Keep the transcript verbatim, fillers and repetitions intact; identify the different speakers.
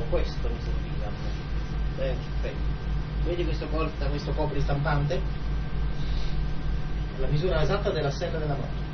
Speaker 1: questo mi serviva a me. Perfetto. Vedi questo, col- questo copri stampante? È la misura esatta della sella della moto.